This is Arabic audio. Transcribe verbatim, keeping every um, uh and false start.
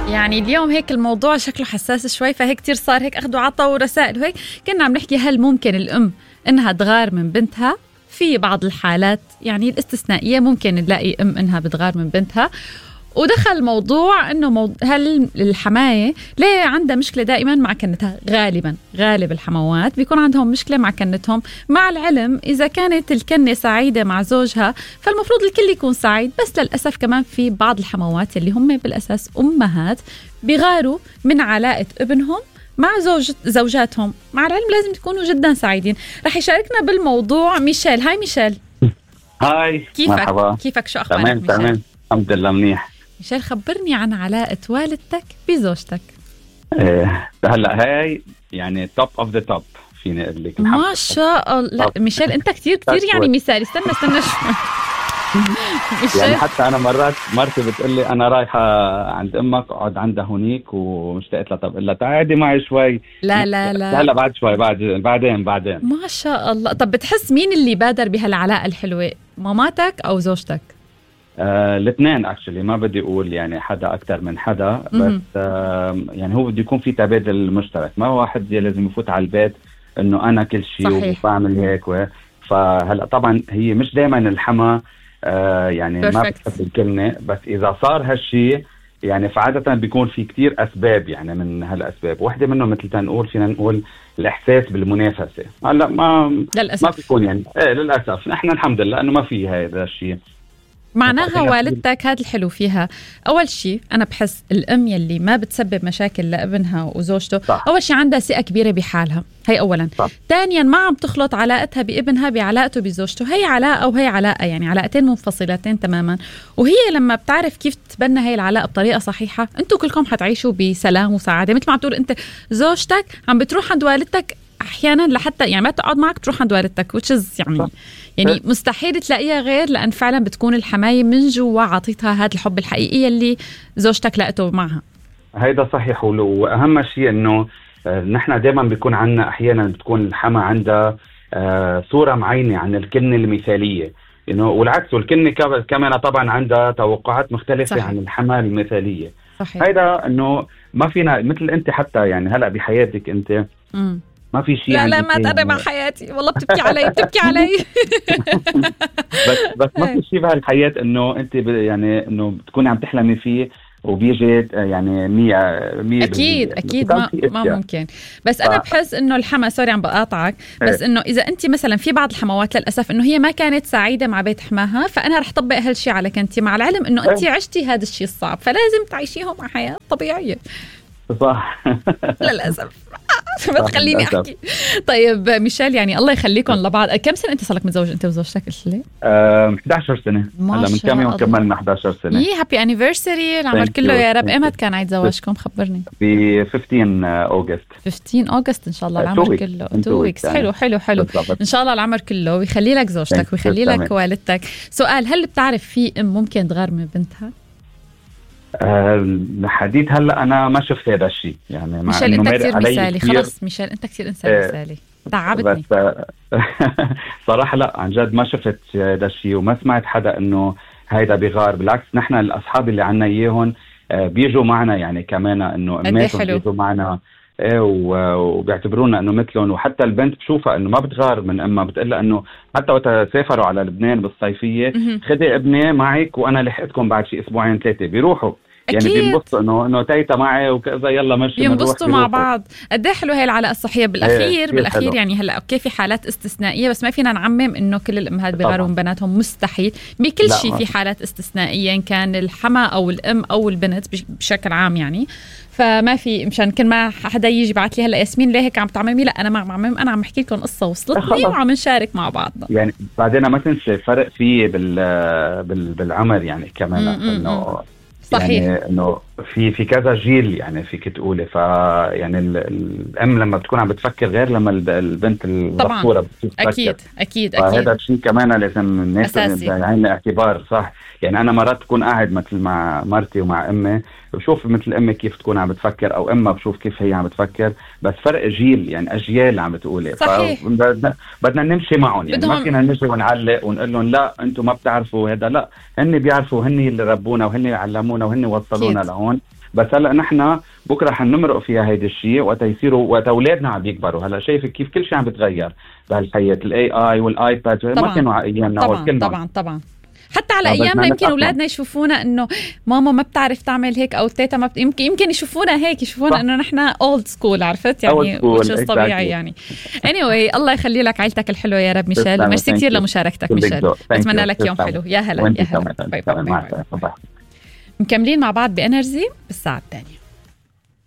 يعني اليوم هيك الموضوع شكله حساس شوي، فهيك كتير صار هيك أخذوا عطا ورسائل وهيك. كنا عم نحكي هل ممكن الأم إنها تغار من بنتها؟ في بعض الحالات يعني الاستثنائية ممكن نلاقي أم إنها بتغار من بنتها. ودخل الموضوع إنه مو... هل الحماية ليه عندها مشكلة دائما مع كنتها؟ غالبا غالب الحموات بيكون عندهم مشكلة مع كنتهم، مع العلم إذا كانت الكنة سعيدة مع زوجها فالمفروض الكل يكون سعيد. بس للأسف كمان في بعض الحموات اللي هم بالأساس أمهات بيغاروا من علاقة ابنهم مع زوج زوجاتهم، مع العلم لازم تكونوا جدا سعيدين. رح يشاركنا بالموضوع ميشيل. هاي ميشيل. هاي كيفك؟ مرحبا. كيفك؟ شو أخبارك؟ تمام تمام الحمد لله منيح. ميشيل خبرني عن علاقة والدتك بزوجتك. إيه هلا هاي يعني توب اوف ذا توب فيني اقول لك. ما شاء الله. لا ميشيل انت كتير كتير يعني مثالي. استنى استنى شوي. يعني حتى انا مرات مرتي بتقول لي انا رايحه عند امك اقعد عندها هونيك ومشتاقت لها، طب الا تعالي معي شوي. لا لا لا هلا بعد شوي بعد بعدين بعدين ما شاء الله. طب بتحس مين اللي بادر بهالعلاقه الحلوه، ماماتك او زوجتك؟ آه الاثنين اكشلي، ما بدي اقول يعني حدا اكثر من حدا، بس آه يعني هو بده يكون في تبادل مشترك، ما هو واحد لازم يفوت على البيت انه انا كل شيء وبعمل هيك. فهلا طبعا هي مش دائما الحما آه يعني Perfect. ما بتحب الكلمه، بس اذا صار هالشيء يعني فعادة بيكون في كتير اسباب. يعني من هالاسباب واحدة منه مثل تنقول فينا نقول الاحساس بالمنافسه. هلا ما للأسف. ما بيكون يعني ايه للاسف نحن الحمد لله انه ما في هذا الشيء. معناها والدتك هذا الحلو فيها. أول شيء أنا بحس الأم يلي ما بتسبب مشاكل لابنها وزوجته صح. أول شيء عندها ثقة كبيرة بحالها، هي أولا. ثانيا ما عم تخلط علاقتها بابنها بعلاقته بزوجته. هي علاقة وهي علاقة، يعني علاقتين منفصلتين تماما. وهي لما بتعرف كيف تبنى هي العلاقة بطريقة صحيحة انتوا كلكم حتعيشوا بسلام وسعادة. مثل ما عم تقول انت زوجتك عم بتروح عند والدتك احيانا لحتى يعني ما تقعد معك تروح عند والدتك which يعني صح. يعني مستحيل تلاقيها غير، لأن فعلا بتكون الحماية من جوا عطيتها هذا الحب الحقيقي اللي زوجتك لقته معها. هيدا صحيح. وأهم شيء إنه نحن دائما بيكون عنا أحيانا بتكون الحما عندها صورة معينة عن الكنة المثالية، إنه والعكس. والكنة كمان طبعا عندها توقعات مختلفة صحيح. عن الحما المثالية. هيدا إنه ما فينا مثل أنت حتى يعني هلا بحياتك أنت م. ما في شيء. لا لا ما تقرب مع حياتي والله، بتبكي علي بتبكي علي. بس بس ما في شيء بهالحياة انه انت يعني انه بتكوني عم تحلمي فيه وبيجي يعني مية مية. اكيد اكيد ما, ما ممكن. بس انا بحس انه الحما سوري عم بقاطعك، بس انه اذا انت مثلا في بعض الحموات للاسف انه هي ما كانت سعيده مع بيت حماها، فانا رح طبق هالشيء على كنتي، مع العلم انه انت عشتي هذا الشيء الصعب، فلازم تعيشيهم مع حياه طبيعيه. صح. للاسف ما تخليني احكي. طيب ميشيل يعني الله يخليكم لبعض. كم سنه انت صار لك متزوج انت وزوجتك قلت لي؟ أه إحدى عشرة سنه. هلا من كم يوم كملنا إحدى عشرة سنه. يي هابي انيفرساري العمر كله يا رب. ايمت كان عيد زواجكم؟ خبرني. ب خمستاشر أغسطس. خمستاشر أغسطس ان شاء الله العمر كله. تو ويكس. حلو حلو حلو ان شاء الله العمر كله، ويخلي لك زوجتك ويخلي لك والدتك. سؤال، هل بتعرف في ام ممكن تغار من بنتها؟ لحديت هلا انا ما شفت هذا الشيء يعني. مع ميشيل انت كثير مثالي. خلص ميشيل انت كثير انسان اه مثالي، تعبتني. بس صراحه لا عن جد ما شفت هذا الشيء وما سمعت حدا انه هيدا بيغار. بالعكس نحن الاصحاب اللي عنا اياهم بيجوا معنا يعني كمان انه اماتهم بيجوا معنا ايه وبيعتبرونا انه مثلهم. وحتى البنت بشوفها انه ما بتغار من امها، بتقلها انه حتى وقت سافروا على لبنان بالصيفيه خدي ابني معك وانا لحقتكم بعد شي اسبوعين ثلاثه بيروحوا. يعني بينبسطوا انه انه تيتا معي وكذا يلا مشي بينبسطوا مع بعض. قد ايه حلو هي العلاقه الصحيه. بالاخير بالاخير حلو. يعني هلا اوكي في حالات استثنائيه، بس ما فينا نعمم انه كل الامهات بيغاروا من بناتهم، مستحيل. بكل شيء في حالات استثنائيه ان كان الحما او الام او البنت بشكل عام يعني. فما في مشان كل ما حدا يجي بعت لي هلا ياسمين ليه هيك عم تعممي، لا انا ما عم عمم، انا عم احكي لكم قصه وصلتني وعم نشارك مع بعضنا. يعني بعدين ما تنسى فرق فيه بال بال بالعمر يعني كمان انه صحيح. يعني انه في في كذا جيل يعني فيك تقولي. ف يعني الام لما بتكون عم بتفكر غير لما البنت الصغيره بتفكر. اكيد اكيد اكيد. فهذا الشيء كمان لازم الناس بعين الاعتبار. صح يعني انا مرات تكون قاعد مثل مع مرتي ومع امي بشوف مثل امي كيف تكون عم بتفكر او امها بشوف كيف هي عم بتفكر، بس فرق جيل يعني اجيال عم بتقولي. فبدنا بدنا نمشي معهم يعني ما فينا نمشي ونعلق ونقول لهم لا انتم ما بتعرفوا هذا. لا هن بيعرفوا، هن اللي ربونا وهن علمونا وهن وصلونا لهون. هون. بس هلا نحن بكره حنمرق فيها هيدا الشيء وقت يصيروا وقت اولادنا عم يكبروا. هلا شايفك كيف كل شيء عم بتغير بهالحياه، الاي اي والايباد ما كانوا على ايامنا. طبعا طبعا طبعا حتى على ايامنا يمكن اولادنا يشوفونا انه ماما ما بتعرف تعمل هيك او تيتا ما بت... يمكن يمكن يشوفونا هيك يشوفونا انه نحن اولد سكول، عرفت يعني وش طبيعي يعني. anyway الله يخلي لك عائلتك الحلوه يا رب ميشيل. ميرسي كثير لمشاركتك ميشيل، اتمنى لك يوم حلو. يا هلا يا هلا. باي باي. مكملين مع بعض بانرجي بالساعه الثانيه.